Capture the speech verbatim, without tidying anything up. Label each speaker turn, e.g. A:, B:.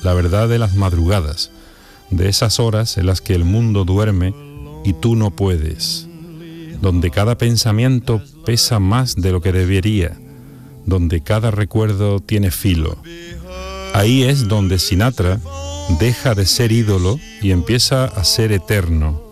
A: la verdad de las madrugadas, de esas horas en las que el mundo duerme y tú no puedes, donde cada pensamiento pesa más de lo que debería, donde cada recuerdo tiene filo. Ahí es donde Sinatra deja de ser ídolo y empieza a ser eterno,